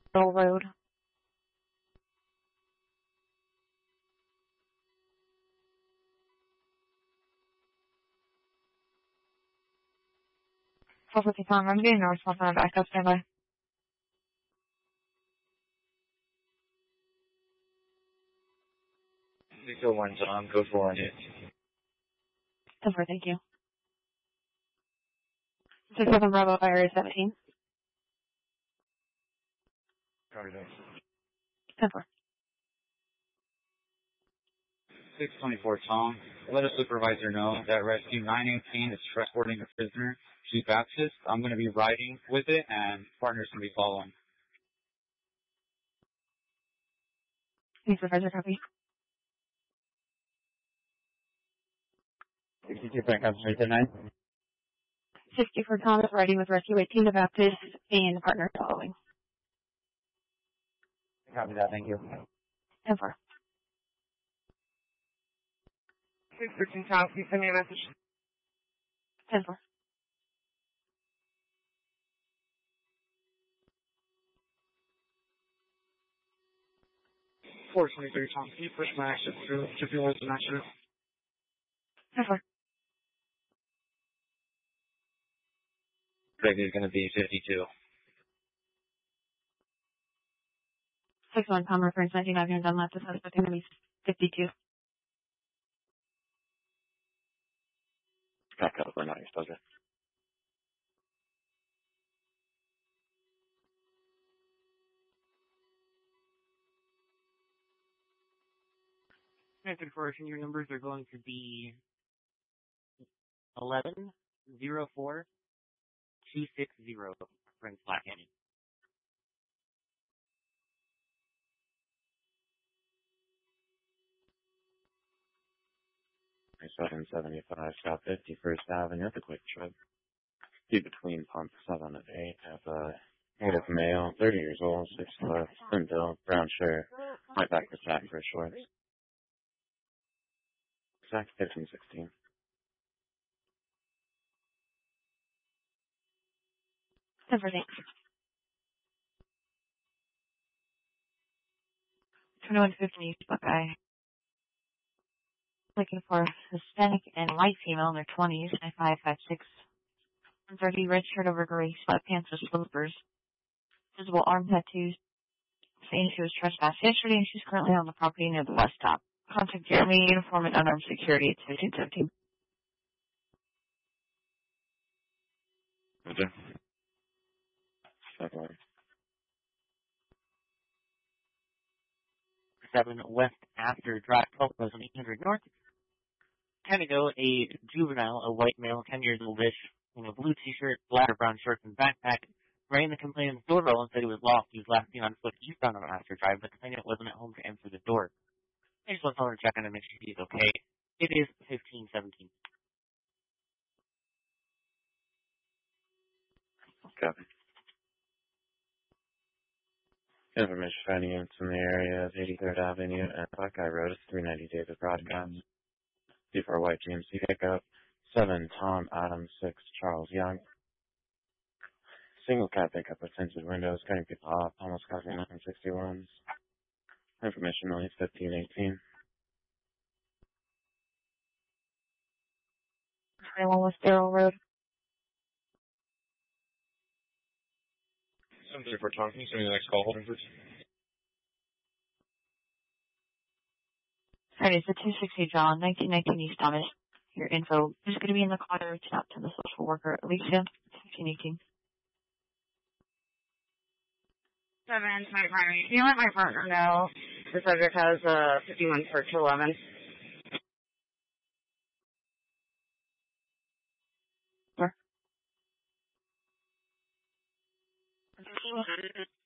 Middle Road. Southwest Tom, I'm getting north south on backup standby. 601 Tom, go for it. Over, thank you. 67 Bravo, Area 17. Copy that. 10-4. 624 Tom, let a supervisor know that rescue 918 is transporting a prisoner, Chief Baptist. I'm going to be riding with it, and partners going to be following. Supervisor, copy. 62 Frank, I'm sorry, 9. 64 Tom is riding with Rescue 18 to Baptist and partner following. Copy that, thank you. 10-4. 613 Tom, can you send me a message? 10-4. 423 Tom, can you push my action through to fuel an accident? 10-4. Greg is going to be 52. 61 Tom, reference 99 and Dunlap, the suspect going to be 52. Back up, we're not exposure. Method correction, your numbers are going to be 11 04 260 Prince Black Canyon. Seven 75 South 51st Avenue at the Quick Trip. Be between pump 7 and 8. Have a native male, 30 years old, 6 foot, thin build, brown shirt, white back with satin for shorts. Exact 1516. Everything. 2150 Buckeye. Looking for Hispanic and white female in their 20s, 5'6", 130, red shirt over gray sweatpants with slippers, visible arm tattoos, saying she was trespassed yesterday and she's currently on the property near the bus stop. Contact Jeremy, uniform and unarmed security at 1517. Okay. Second. 7 West After Drive, 12,800 North. Kind of go a juvenile, a white male, 10 years old-ish, in a blue t-shirt, black or brown shorts, and backpack, rang the complainant's doorbell and said it was locked. He was last seen on foot eastbound on After Drive, but the complainant wasn't at home to answer the door. I just want someone to check on him and make sure he's okay. It is 1517. Copy. Information for any units in the area is 83rd Avenue and Buckeye Road. It's 390 David Broadcast. C4 White GMC pickup. 7 Tom Adams 6 Charles Young. Single cab pickup with tinted windows, cutting people off, almost costing 961s. Information release 1518. 21 West Darrell Road. 734 Tom, can you send me the next call holder, please? Alright, it's a 260 John, 1919 East Thomas. Your info is going to be in the car. Reaching out to the social worker, Alicia, 1518. 7, my primary. Can you let my partner know the subject has 51 for 211? Sure.